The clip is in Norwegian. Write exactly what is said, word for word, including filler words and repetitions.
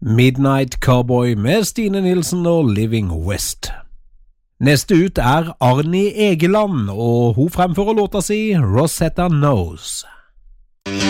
Midnight Cowboy med Stine Nilsen og Living West. Neste ut er Arnie Egeland, og hun fremfører låta si Rosetta Knows.